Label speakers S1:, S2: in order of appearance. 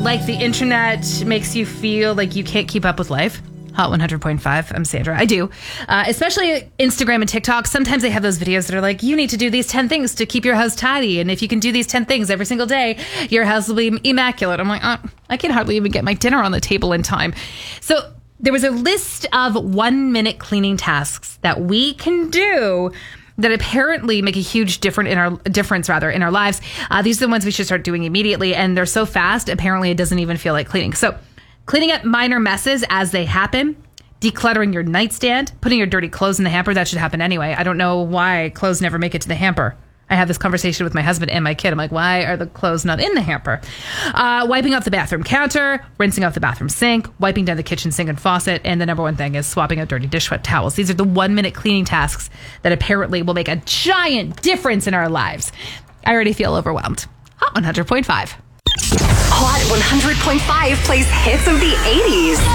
S1: like the internet makes you feel like you can't keep up with life? Hot 100.5. I'm Sandra. I do. Especially Instagram and TikTok. Sometimes they have those videos that are like, you need to do these 10 things to keep your house tidy. And if you can do these 10 things every single day, your house will be immaculate. I'm like, I can hardly even get my dinner on the table in time. So there was a list of 1-minute cleaning tasks that we can do that apparently make a huge difference in our lives. These are the ones we should start doing immediately. And they're so fast, apparently it doesn't even feel like cleaning. So cleaning up minor messes as they happen, decluttering your nightstand, putting your dirty clothes in the hamper. That should happen anyway. I don't know why clothes never make it to the hamper. I have this conversation with my husband and my kid. I'm like, why are the clothes not in the hamper? Wiping off the bathroom counter, rinsing off the bathroom sink, wiping down the kitchen sink and faucet. And the number one thing is swapping out dirty dish towels. These are the 1-minute cleaning tasks that apparently will make a giant difference in our lives. I already feel overwhelmed. Hot 100.5.
S2: Hot 100.5 plays hits of the 80s.